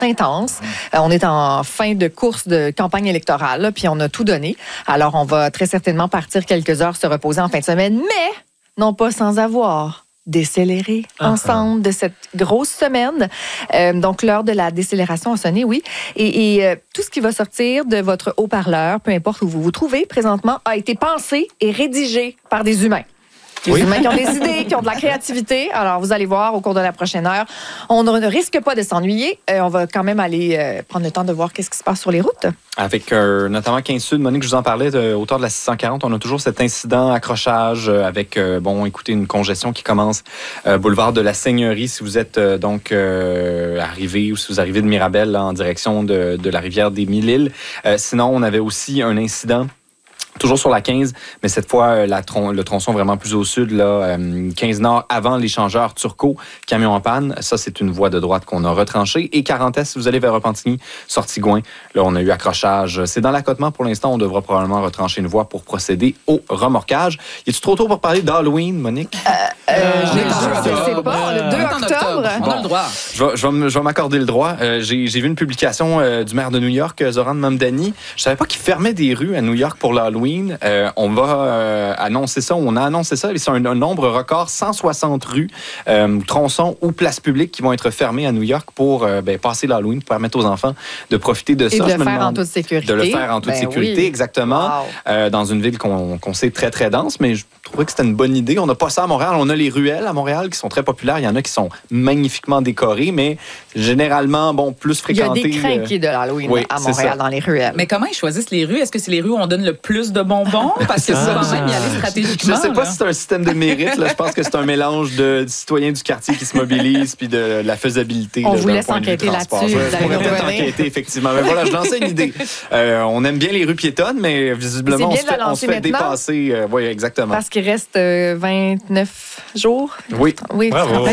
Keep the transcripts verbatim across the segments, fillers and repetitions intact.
intense. Euh, on est en fin de course de campagne électorale, là, puis on a tout donné. Alors, on va très certainement partir quelques heures se reposer en fin de semaine, mais non pas sans avoir décéléré uh-huh. ensemble de cette grosse semaine. Euh, donc, l'heure de la décélération a sonné, oui. Et, et euh, tout ce qui va sortir de votre haut-parleur, peu importe où vous vous trouvez présentement, a été pensé et rédigé par des humains. Des oui. humains qui ont des idées, qui ont de la créativité. Alors, vous allez voir au cours de la prochaine heure. On ne risque pas de s'ennuyer. Euh, on va quand même aller euh, prendre le temps de voir qu'est-ce qui se passe sur les routes. Avec euh, notamment quinze Sud, Monique, je vous en parlais, de hauteur de la six cent quarante, on a toujours cet incident accrochage euh, avec, euh, bon, écoutez, une congestion qui commence euh, boulevard de la Seigneurie, si vous êtes euh, donc euh, arrivé ou si vous arrivez de Mirabel là, en direction de, de la rivière des Mille-Îles. Euh, sinon, on avait aussi un incident toujours sur la quinze, mais cette fois, la tron- le tronçon vraiment plus au sud, là, euh, quinze Nord, avant l'échangeur Turcot, camion en panne. Ça, c'est une voie de droite qu'on a retranchée. Et quarante Est, si vous allez vers Repentigny, sortie Gouin, là, on a eu accrochage. C'est dans l'accotement pour l'instant. On devra probablement retrancher une voie pour procéder au remorquage. Y est-tu trop tôt pour parler d'Halloween, Monique? Euh, euh, je ne sais pas. Le deux octobre. On a le droit. Je vais, je vais, je vais m'accorder le droit. Euh, j'ai, j'ai vu une publication euh, du maire de New York, Zoran Mamdani. Je savais pas qu'il fermait des rues à New York pour l'Halloween. Euh, on va euh, annoncer ça, on a annoncé ça, c'est un, un nombre record, cent soixante rues, euh, tronçons ou places publiques qui vont être fermées à New York pour euh, ben, passer l'Halloween, pour permettre aux enfants de profiter de Et ça. Et de Je le me faire demande, en toute sécurité. De le faire en toute ben sécurité, oui. exactement, wow. euh, dans une ville qu'on, qu'on sait très, très dense, mais je trouvais que c'était une bonne idée. On n'a pas ça à Montréal, on a les ruelles à Montréal qui sont très populaires, il y en a qui sont magnifiquement décorées, mais généralement, bon, plus fréquentées. Il y a des crinqués de l'Halloween oui, à Montréal dans les ruelles. Mais comment ils choisissent les rues? Est-ce que c'est les rues où on donne le plus de bonbons? Parce que ça, quand même y aller stratégiquement. Je ne sais pas là. si c'est un système de mérite. Là. Je pense que c'est un mélange de, de citoyens du quartier qui se mobilisent puis de la faisabilité. On là, vous laisse enquêter là-dessus. On pourrait peut-être enquêter, effectivement. Mais voilà, je lançais une idée. Euh, on aime bien les rues piétonnes, mais visiblement, on se fait, on se fait dépasser. Euh, oui, exactement. Parce qu'il reste euh, vingt-neuf jours. Oui. Oui, bravo.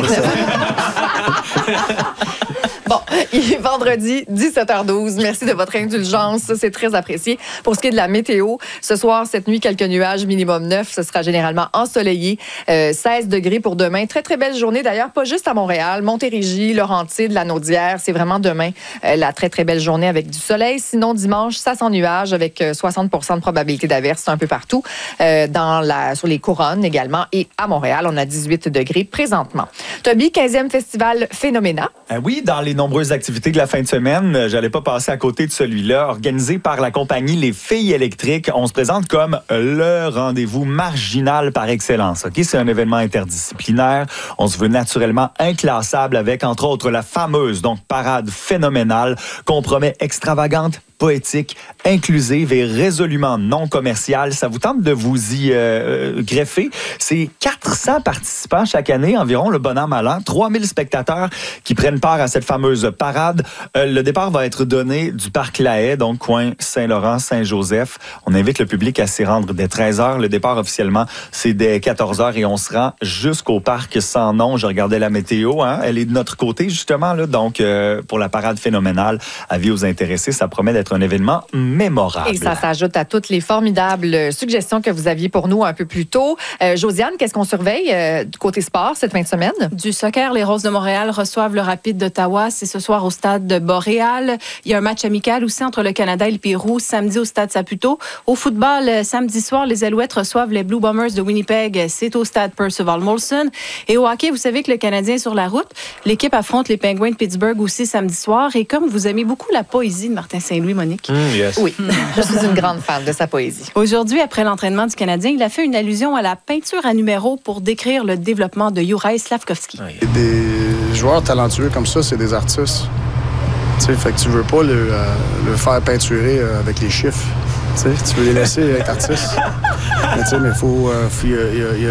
Bon, il est vendredi, dix-sept heures douze. Merci de votre indulgence. C'est très apprécié. Pour ce qui est de la météo, ce soir, cette nuit, quelques nuages, minimum neuf. Ce sera généralement ensoleillé. Euh, seize degrés pour demain. Très, très belle journée. D'ailleurs, pas juste à Montréal. Montérégie, Laurentides, la Naudière. C'est vraiment demain euh, la très, très belle journée avec du soleil. Sinon, dimanche, ça sans nuages avec euh, soixante pour cent de probabilité d'averse un peu partout. Euh, dans la, sur les couronnes également. Et à Montréal, on a dix-huit degrés présentement. Toby, quinzième festival Phénoména. Euh, oui, dans les nombreuses activités de la fin de semaine, j'allais pas passer à côté de celui-là. Organisé par la compagnie Les Filles électriques, on se présente comme le rendez-vous marginal par excellence. Ok, c'est un événement interdisciplinaire. On se veut naturellement inclassable avec, entre autres, la fameuse donc parade phénoménale qu'on promet extravagante, poétique, inclusive et résolument non commerciale. Ça vous tente de vous y euh, greffer? C'est quatre cents participants chaque année, environ, le bon an, mal an. trois mille spectateurs qui prennent part à cette fameuse parade. Euh, le départ va être donné du parc La Haye, donc coin Saint-Laurent-Saint-Joseph. On invite le public à s'y rendre dès treize heures. Le départ officiellement, c'est dès quatorze heures et on se rend jusqu'au parc sans nom. Je regardais la météo, hein? Elle est de notre côté, justement, là. Donc, euh, pour la parade phénoménale, avis aux intéressés, ça promet d'être un événement mémorable. Et ça s'ajoute à toutes les formidables suggestions que vous aviez pour nous un peu plus tôt. Euh, Josiane, qu'est-ce qu'on surveille euh, du côté sport cette fin de semaine? Du soccer, les Roses de Montréal reçoivent le Rapide d'Ottawa. C'est ce soir au stade de Boréal. Il y a un match amical aussi entre le Canada et le Pérou, samedi au stade Saputo. Au football, samedi soir, les Alouettes reçoivent les Blue Bombers de Winnipeg. C'est au stade Percival Molson. Et au hockey, vous savez que le Canadien est sur la route. L'équipe affronte les Penguins de Pittsburgh aussi samedi soir. Et comme vous aimez beaucoup la poésie de Martin Saint-Louis, Monique. Mmh, yes. Oui, je suis une grande fan de sa poésie. Aujourd'hui, après l'entraînement du Canadien, il a fait une allusion à la peinture à numéros pour décrire le développement de Juraj Slafkovský. Des joueurs talentueux comme ça, c'est des artistes. T'sais, fait que tu veux pas le, euh, le faire peinturer euh, avec les chiffres. T'sais, tu veux les laisser être artistes. Mais il mais faut, euh, faut, y, a, y, a, y, a, y,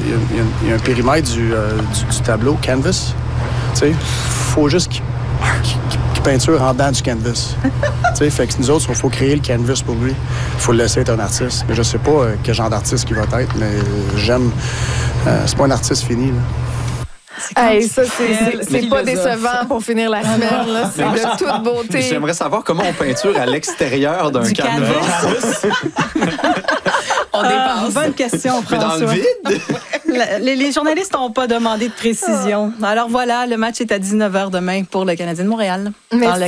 a, y a un périmètre du, euh, du, du tableau, canvas. Il faut juste qu'il qu peinture en dedans du canvas. Fait que nous autres, il faut créer le canvas pour lui. Il faut le laisser être un artiste. Mais je sais pas euh, quel genre d'artiste il va être, mais j'aime... Euh, c'est pas un artiste fini, là. Hey, ça, c'est, c'est, c'est pas décevant pour finir la semaine. Là. C'est de toute beauté. J'aimerais savoir comment on peinture à l'extérieur d'un du canevas. On On dépasse. Bonne question, Mais dans le François. vide? La- Les, les journalistes n'ont pas demandé de précision. Alors voilà, le match est à dix-neuf heures demain pour le Canadien de Montréal. Merci. Dans le